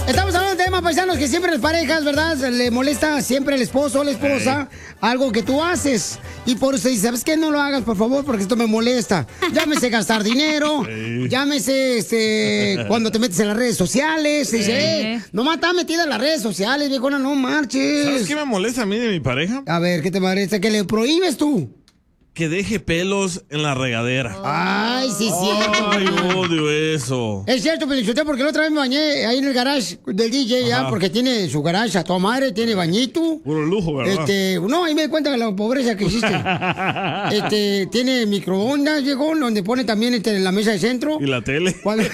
Estamos hablando de temas, paisanos, que siempre las parejas, ¿verdad? Le molesta siempre el esposo o la esposa algo que tú haces. Y por eso dice, ¿sabes qué? No lo hagas, por favor, porque esto me molesta. Llámese gastar dinero, llámese cuando te metes en las redes sociales. Dice, nomás está metida en las redes sociales, viejona, no marches. ¿Sabes qué me molesta a mí de mi pareja? A ver, ¿qué te molesta? ¿Que le prohíbes tú? Que deje pelos en la regadera. Ay, sí, cierto. Ay, odio eso. Es cierto, Pelichote, porque la otra vez me bañé ahí en el garage del DJ, ya, porque tiene su garage a toda madre, tiene bañito. Puro lujo, ¿verdad? No, ahí me di cuenta de la pobreza que existe. Tiene microondas, llegó, donde pone también la mesa de centro. ¿Y la tele?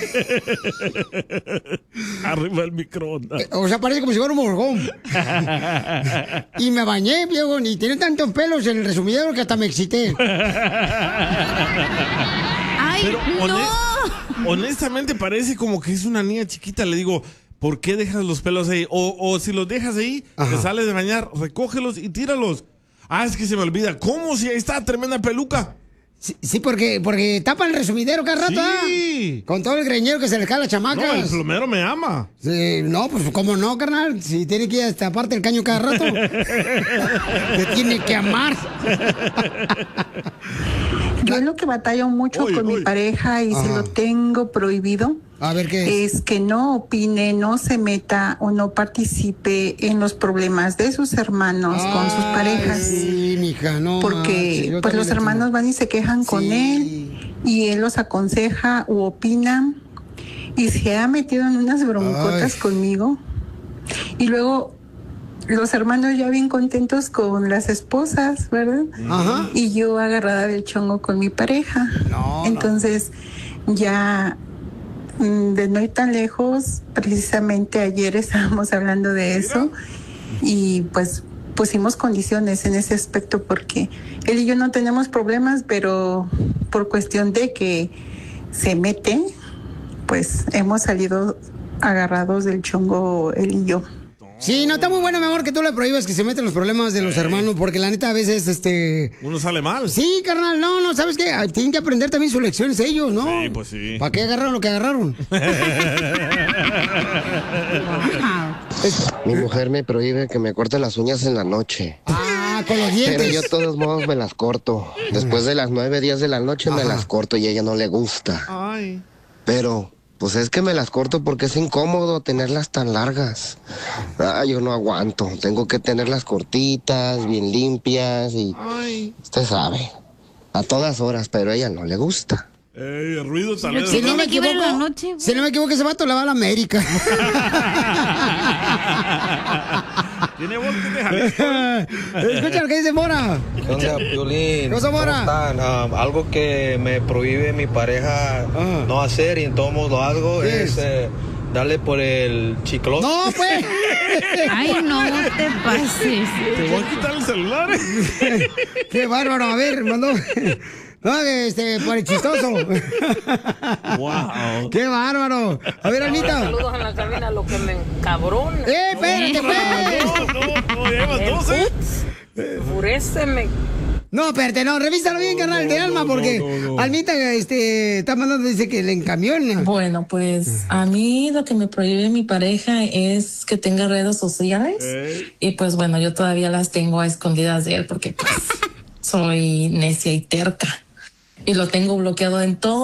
Arriba el microondas. O sea, parece como si fuera un morgón. Y me bañé, viejo, y tiene tantos pelos en el resumidero que hasta me excité. ¡Ay, pero no! Honestamente parece como que es una niña chiquita. Le digo, ¿por qué dejas los pelos ahí? O si los dejas ahí, te sales de bañar, recógelos y tíralos. Ah, es que se me olvida. ¿Cómo? Si ahí está tremenda peluca. Sí, porque tapa el resumidero cada rato, con todo el greñero que se le cae a las chamacas. No, el plomero me ama. Sí, no, pues cómo no, carnal. Si tiene que ir a taparte el caño cada rato. Te tiene que amar. Yo lo que batallo mucho con mi pareja y si lo tengo prohibido, a ver, ¿qué es que no opine, no se meta o no participe en los problemas de sus hermanos con sus parejas. Sí, mija, no. Porque pues los hermanos van y se quejan con él y él los aconseja u opina y se ha metido en unas broncotas conmigo y luego los hermanos ya bien contentos con las esposas, ¿verdad? Ajá. Y yo agarrada del chongo con mi pareja. Entonces, ya de no ir tan lejos, precisamente ayer estábamos hablando de eso y pues pusimos condiciones en ese aspecto porque él y yo no tenemos problemas, pero por cuestión de que se mete, pues hemos salido agarrados del chongo él y yo. Sí, no, está muy bueno, mi amor, que tú le prohíbas que se meten los problemas de los hermanos, porque la neta a veces, uno sale mal. Sí, carnal, no, ¿sabes qué? Tienen que aprender también sus lecciones ellos, ¿no? Sí, pues sí. ¿Para qué agarraron lo que agarraron? Mi mujer me prohíbe que me corte las uñas en la noche. Con los dientes. Pero yo de todos modos me las corto. Después de las 9, 10 de la noche me las corto y a ella no le gusta. Ay. Pero... pues es que me las corto porque es incómodo tenerlas tan largas. Yo no aguanto. Tengo que tenerlas cortitas, bien limpias y... usted sabe. A todas horas, pero a ella no le gusta. El ruido tal vez. Si no me equivoco, ese vato le va a la América. Tiene voz de Jalisco. Escucha lo que dice Mora. ¿Qué onda, Piolín? ¿Qué onda, Mora? ¿Cómo están? Algo que me prohíbe mi pareja no hacer y en todos modos lo hago es darle por el chicloso. ¡No, pues! Ay, no te pases. ¿Te voy a quitar el celular? ¡Qué bárbaro! A ver, mandó... No, por el chistoso. Wow. ¡Qué bárbaro! A ver, Anita. Saludos en la cabina, lo que me encabrona. Espérate, pues. No, llevas 12. Enfuréceme. No, espérate, no, revísalo bien, carnal, de alma, porque Almita está mandando, dice que le encamiona. Bueno, pues a mí lo que me prohíbe mi pareja es que tenga redes sociales. Y pues bueno, yo todavía las tengo a escondidas de él porque pues soy necia y terca. Y lo tengo bloqueado en todo.